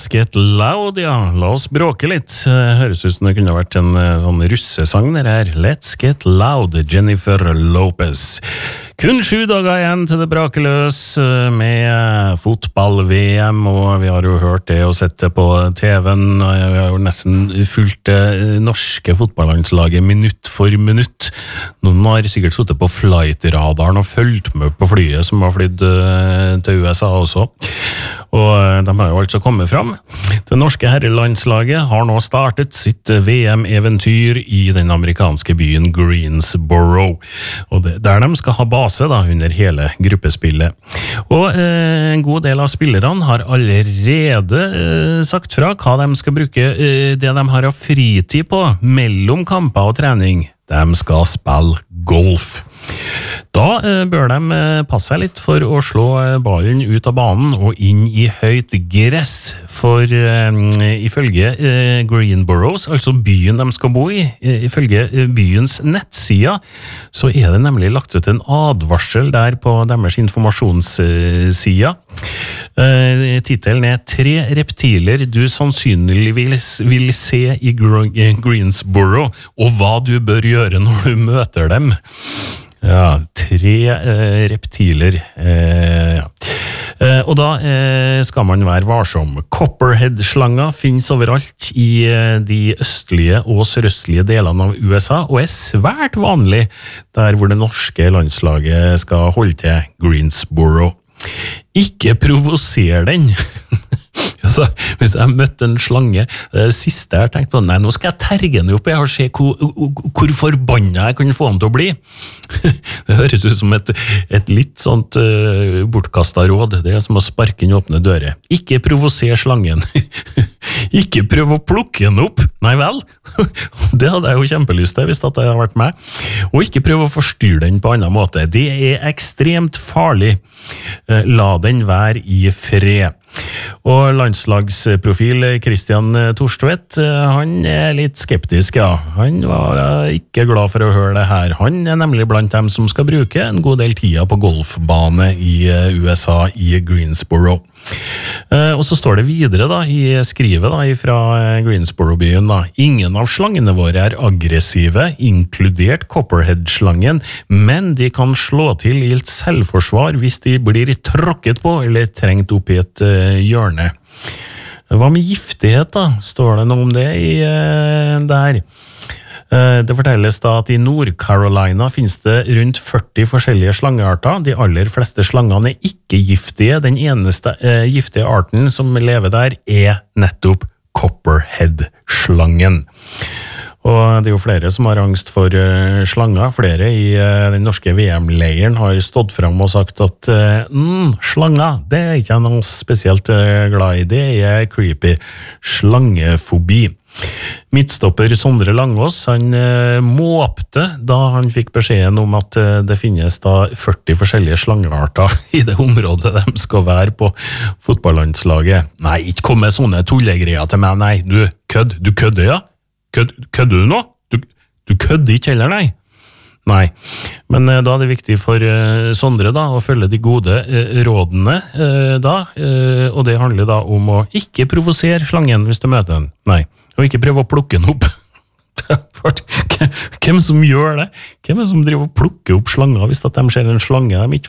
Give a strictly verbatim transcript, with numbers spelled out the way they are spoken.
Let's Get Loud, ja. La oss bråke litt. Høres ut som det kunne vært en sånn russesang der her. Let's Get Loud, Jennifer Lopez. Kun sju dager igjen til det braker løs med fotball-V M, og vi har jo hørt det og sett det på T V-en. Vi har jo nesten fulgt det norske fotballandslaget minutt for minutt. Noen har sikkert suttet på flightradaren og følt med på flyet som har flydd til U S A også. Og de har jo altså kommet fram. Det norske herrelandslaget har nå startet sitt V M-eventyr i den amerikanske byen Greensboro. Og det, der de skal ha base da, under hele gruppespillet. Og eh, en god del av spillerne har allerede eh, sagt fra hva de skal bruke eh, det de har av fritid på mellom kamper og trening. De skal spille golf. Da eh, bør de eh, passe seg litt for å slå eh, ballen ut av banen og inn i høyt gress, for eh, ifølge eh, Greenboros, altså byen de skal bo i, eh, ifølge eh, byens nettsida, så er det nemlig lagt ut en advarsel der på deres informasjonssida. Eh, titelen er «Tre reptiler du sannsynligvis vil se i Greensboro, og hva du bør gjøre når du møter dem». Ja, tre eh, reptiler. Eh, ja. eh, og da eh, skal man være varsom. Copperhead-slanger finnes overalt i eh, de østlige og sørøstlige delene av U S A, og er svært vanlig der hvor det norske landslaget skal holde til Greensboro. Ikke provoser den! Altså, hvis jeg møtte en slange, det siste jeg tenkte på, nei, nå skal jeg terge den opp, jeg har sett hvor, hvor forbannet jeg kan få den til å bli. Det høres ut som et, et litt sånt uh, bortkastet råd, det er som å sparke inn åpne dører. Ikke provoser slangen. Ikke prøv å plukke den opp. Nei vel, det hadde jeg jo kjempelyst til hvis det hadde vært meg. Og ikke prøv å forstyrre den på annen måte. Det er ekstremt farlig. La den være i fred. Og landslagsprofil Christian Torstvedt, han er litt skeptisk, ja. Han var ikke glad for å høre det her. Han er nemlig blant dem som skal bruke en god del tida på golfbane i U S A i Greensboro. Og så står det videre da, i skrivet da, fra Greensboro-byen da. Ingen av slangene våre er aggressive, inkludert Copperhead-slangen, men de kan slå til i et selvforsvar hvis de blir tråkket på eller trengt opp i et uh, hjørne. Hva med giftighet da? Står det noe om det i uh, der? Det fortelles da at i Nord-Carolina finnes det rundt førti forskjellige slangearter. De aller fleste slangene er ikke giftige. Den eneste eh, giftige arten som lever der er nettopp Copperhead-slangen. Og det er jo flere som har angst for uh, slanger. Flere i uh, den norske V M-leiren har stått frem og sagt at uh, mm, slanger, det er ikke noe spesielt uh, glad i. Det er creepy. Slangefobi. Midtstopper Sondre Langås, han eh, måpte da han fikk beskjeden om at eh, det finnes da førti forskjellige slangearter i det området de skal være på fotballandslaget. Nei, ikke kom med sånne tullegreier til meg, nei, du kødd, du kødder, ja? Kødd, kødder du nå? Du, du kødder ikke heller, nei? Nei, men eh, da er det viktig for eh, Sondre da, å følge de gode eh, rådene eh, da, eh, og det handler da om å ikke provosere slangen hvis du møter den, nei. Og ikke prøve å plukke den opp. Hvem som gjør det? Hvem er det som driver og plukker opp slanger hvis de ser en slange de ikke